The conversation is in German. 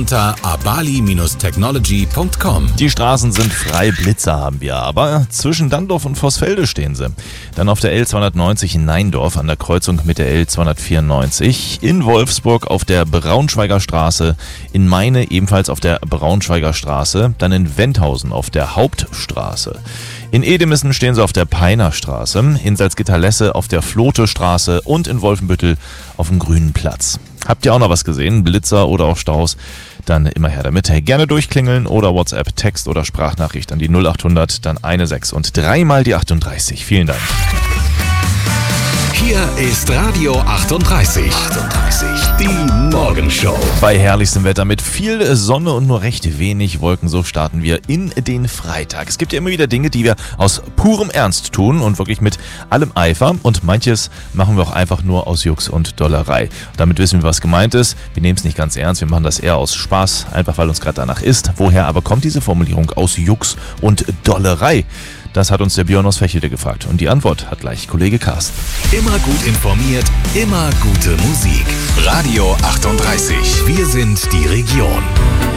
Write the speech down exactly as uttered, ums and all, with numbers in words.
unter abali Bindestrich technology Punkt com. Die Straßen sind frei, Blitzer haben wir, aber zwischen Dandorf und Vossfelde stehen sie. Dann auf der L zweihundertneunzig in Neindorf an der Kreuzung mit der L zweihundertvierundneunzig, in Wolfsburg auf der Braunschweiger Straße, in Meine ebenfalls auf der Braunschweiger Straße, dann in Wendhausen auf der Hauptstraße. In Edemissen stehen sie auf der Peiner Straße, in Salzgitter-Lesse auf der Flote Straße und in Wolfenbüttel auf dem Grünen Platz. Habt ihr auch noch was gesehen? Blitzer oder auch Staus? Dann immer her damit. Gerne durchklingeln oder WhatsApp, Text oder Sprachnachricht an die null achthundert, dann eine sechs und dreimal die achtunddreißig. Vielen Dank. Hier ist Radio achtunddreißig. achtunddreißig. Die Morgenshow. Bei herrlichstem Wetter mit viel Sonne und nur recht wenig Wolken, so starten wir in den Freitag. Es gibt ja immer wieder Dinge, die wir aus purem Ernst tun und wirklich mit allem Eifer. Und manches machen wir auch einfach nur aus Jux und Dollerei. Und damit wissen wir, was gemeint ist. Wir nehmen es nicht ganz ernst, wir machen das eher aus Spaß, einfach weil uns gerade danach ist. Woher aber kommt diese Formulierung aus Jux und Dollerei? Das hat uns der Björn aus Fächelte gefragt. Und die Antwort hat gleich Kollege Carsten. Immer gut informiert, immer gute Musik. Radio achtunddreißig. Wir sind die Region.